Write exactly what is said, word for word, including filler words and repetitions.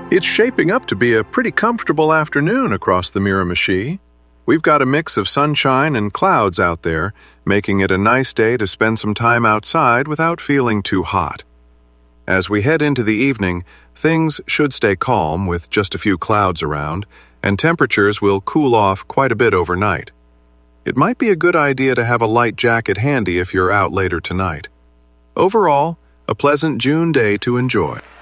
It's shaping up to be a pretty comfortable afternoon across the Miramichi. We've got a mix of sunshine and clouds out there, making it a nice day to spend some time outside without feeling too hot. As we head into the evening, things should stay calm with just a few clouds around, and temperatures will cool off quite a bit overnight. It might be a good idea to have a light jacket handy if you're out later tonight. Overall, a pleasant June day to enjoy.